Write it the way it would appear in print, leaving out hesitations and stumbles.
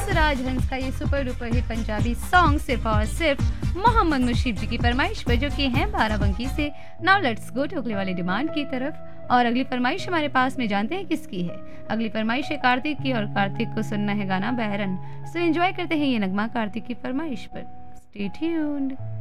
राजहंस का ये super duper hit Punjabi song सिर्फ और सिर्फ मोहम्मद मुशीब जी की फरमाइश पर, जो कि हैं बाराबंकी से। नाउ लेट्स गो टू अगले वाले डिमांड की तरफ। और अगली फरमाइश हमारे पास में जानते हैं किसकी है। अगली फरमाइश है कार्तिक की, और कार्तिक को सुनना है गाना बैरन। सो एंजॉय करते हैं ये नगमा कार्तिक की फरमाइश पर। Stay tuned.